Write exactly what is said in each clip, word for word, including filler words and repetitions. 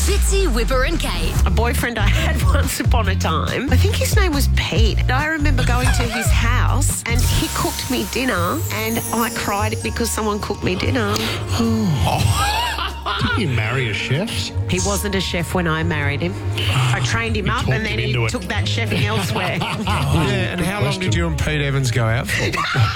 Fitzy, Whipper and Kate. A boyfriend I had once upon a time, I think his name was Pete. I remember going to his house and he cooked me dinner and I cried because someone cooked me dinner. Didn't you marry a chef? He wasn't a chef when I married him. I trained him You up talked and then him he into it. took that chefing elsewhere. Yeah, and how long did you and Pete Evans go out for?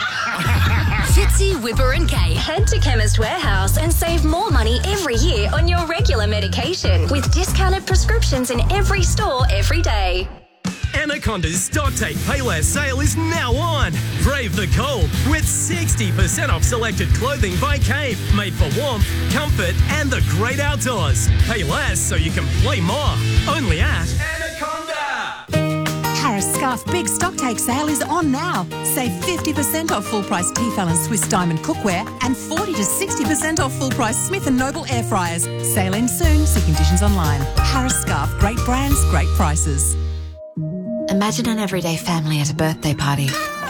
Fitzy, Whipper and Kate. Head to Chemist Warehouse and save more money every year on your regular medication with discounted prescriptions in every store every day. Anaconda's Stock Take Payless sale is now on. Brave the cold with sixty percent off selected clothing by Cave, made for warmth, comfort and the great outdoors. Pay less so you can play more. Only at Anaconda. Harris Scarf Big Stock Take sale is on now. Save fifty percent off full price Tefal and Swiss Diamond cookware and forty to sixty percent off full price Smith and Noble air fryers. Sale ends soon. See conditions online. Harris Scarf, great brands, great prices. Imagine an everyday family at a birthday party.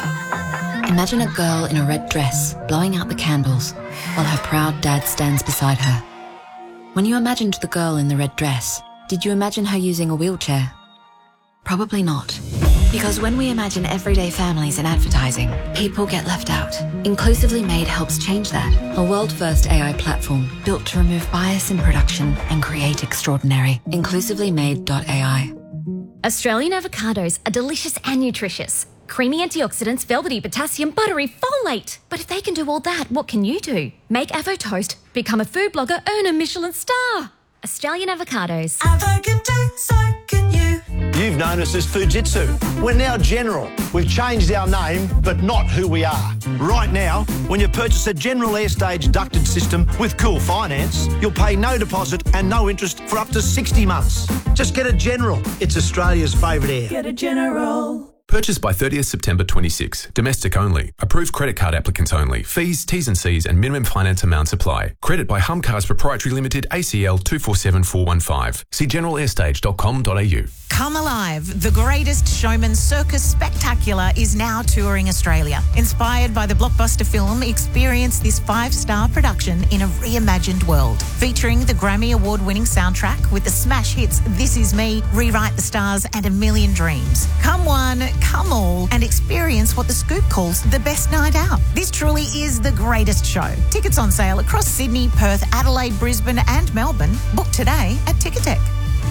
Imagine a girl in a red dress blowing out the candles while her proud dad stands beside her. When you imagined the girl in the red dress, did you imagine her using a wheelchair? Probably not. Because when we imagine everyday families in advertising, people get left out. Inclusively Made helps change that. A world-first A I platform built to remove bias in production and create extraordinary. inclusively made dot A I. Australian avocados are delicious and nutritious. Creamy antioxidants, velvety potassium, buttery folate. But if they can do all that, what can you do? Make Avo Toast, become a food blogger, earn a Michelin star. Australian avocados. Avo can do, so can you. You've known us as Fujitsu. We're now General. We've changed our name, but not who we are. Right now, when you purchase a General Airstage ducted system with Cool Finance, you'll pay no deposit and no interest for up to sixty months. Just get a General. It's Australia's favourite air. Get a General. Purchased by thirtieth September twenty-six. Domestic only. Approved credit card applicants only. Fees, T's and C's and minimum finance amounts apply. Credit by Humcars Proprietary Limited, A C L two four seven four one five. See general airstage dot com dot a u. Come Alive, the greatest showman circus spectacular is now touring Australia. Inspired by the blockbuster film, experience this five-star production in a reimagined world. Featuring the Grammy Award-winning soundtrack with the smash hits This Is Me, Rewrite the Stars and A Million Dreams. Come one, come all and experience what the Scoop calls the best night out. This truly is the greatest show. Tickets on sale across Sydney, Perth, Adelaide, Brisbane and Melbourne. Book today at Ticketek.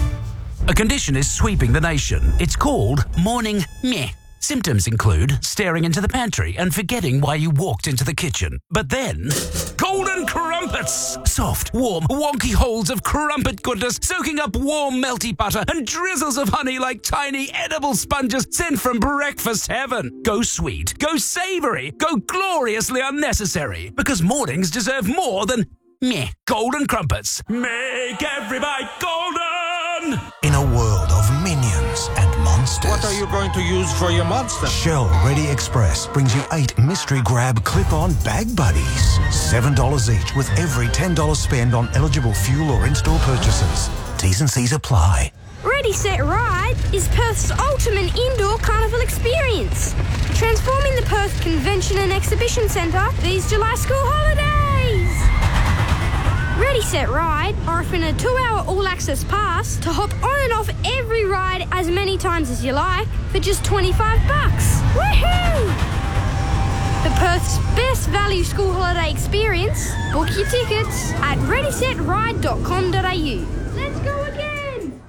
A condition is sweeping the nation. It's called morning meh. Symptoms include staring into the pantry and forgetting why you walked into the kitchen. But then, golden crumpets! Soft, warm, wonky holes of crumpet goodness soaking up warm, melty butter and drizzles of honey like tiny edible sponges sent from breakfast heaven. Go sweet, go savoury, go gloriously unnecessary. Because mornings deserve more than meh. Golden crumpets. Make every bite golden! In a world of minions and monsters. What are you going to use for your monster? Shell Ready Express brings you eight mystery grab clip-on bag buddies. seven dollars each with every ten dollars spend on eligible fuel or in-store purchases. T's and C's apply. Ready, Set, Ride is Perth's ultimate indoor carnival experience. Transforming the Perth Convention and Exhibition Centre these July school holidays. Ready, Set, Ride are offering a two-hour all-access pass to hop on and off every ride as many times as you like for just twenty-five bucks. Woohoo! For Perth's best value school holiday experience, book your tickets at ready set ride dot com dot a u. Let's go again!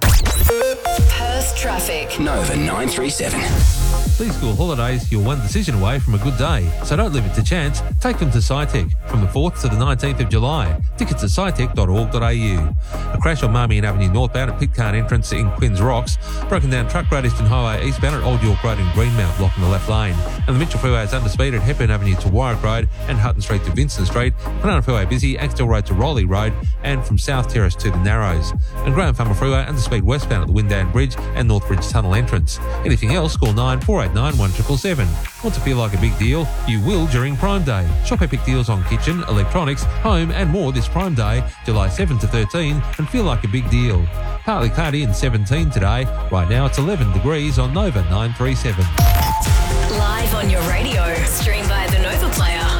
Perth traffic. Nova nine three seven. These school holidays, you're one decision away from a good day, so don't leave it to chance. Take them to SciTech from the fourth to the nineteenth of July. Tickets at sci tech dot org dot a u. A crash on Marmion Avenue northbound at Pitcairn entrance in Quinns Rocks. Broken down truck road Eastern Highway eastbound at Old York Road in Greenmount, blocking the left lane. And the Mitchell Freeway is under speed at Hepburn Avenue to Warwick Road and Hutton Street to Vincent Street. Banana Freeway busy, Axtell Road to Rowley Road and from South Terrace to the Narrows. And Graham Farmer Freeway under speed westbound at the Windaan Bridge and Northbridge Tunnel entrance. Anything else, call nine four eight nine one seven seven seven. Want to feel like a big deal? You will during Prime Day. Shop epic deals on kitchen, electronics, home and more this Prime Day, July seventh to thirteenth, and feel like a big deal. Partly cloudy and seventeen today. Right now it's eleven degrees on Nova nine three seven. Live on your radio. Stream